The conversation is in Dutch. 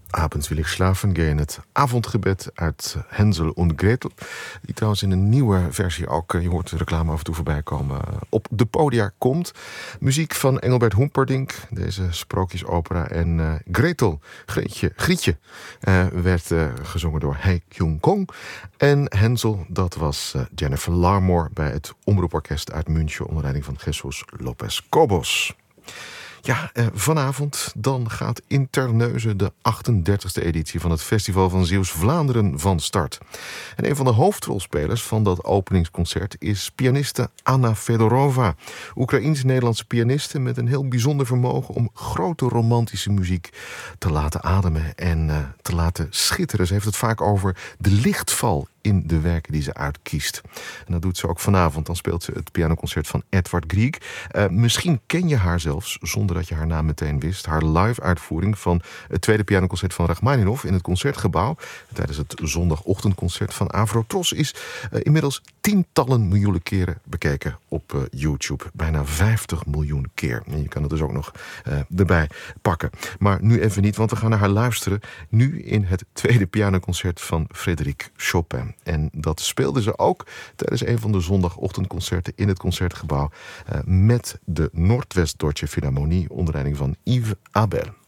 Abends will ich schlafen gehen. Het avondgebed uit Hänsel und Gretel. Die trouwens in een nieuwe versie ook, je hoort de reclame af en toe voorbij komen, op de podia komt. Muziek van Engelbert Humperdinck, deze sprookjesopera. En Gretel, Grietje, werd gezongen door Hai Kyung-kong. En Hänsel, dat was Jennifer Larmore bij het Omroeporkest uit München onder leiding van Jesus Lopez Cobos. Ja, vanavond dan gaat in Terneuzen de 38e editie van het Festival van Zeeuws-Vlaanderen van start. En een van de hoofdrolspelers van dat openingsconcert is pianiste Anna Fedorova. Oekraïens-Nederlandse pianiste met een heel bijzonder vermogen om grote romantische muziek te laten ademen en te laten schitteren. Ze heeft het vaak over de lichtval in de werken die ze uitkiest. En dat doet ze ook vanavond. Dan speelt ze het pianoconcert van Edvard Grieg. Misschien ken je haar zelfs, zonder dat je haar naam meteen wist. Haar live-uitvoering van het tweede pianoconcert van Rachmaninov in het Concertgebouw tijdens het zondagochtendconcert van Avrotros is inmiddels tientallen miljoenen keren bekeken op YouTube. Bijna 50 miljoen keer. En je kan het dus ook nog erbij pakken. Maar nu even niet, want we gaan naar haar luisteren. Nu in het tweede pianoconcert van Frédéric Chopin. En dat speelde ze ook tijdens een van de zondagochtendconcerten in het Concertgebouw met de Noordwest-Deutsche Philharmonie onder leiding van Yves Abel.